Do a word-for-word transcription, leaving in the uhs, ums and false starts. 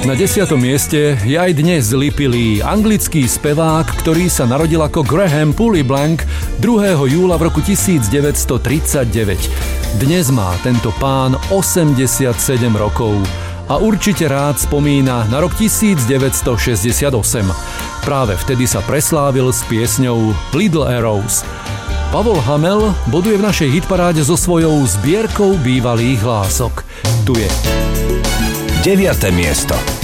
Na desiatom mieste je aj dnes zlipilý anglický spevák, ktorý sa narodil ako Graham Pulleyblank druhého júla v roku devätnásťtridsaťdeväť. Dnes má tento pán osemdesiatsedem rokov a určite rád spomína na rok devätnásťšesťdesiatosem. Práve vtedy sa preslávil s piesňou Little Arrows. Pavol Hamel boduje v našej hitparáde so svojou zbierkou bývalých hlások. Tu je deviate miesto.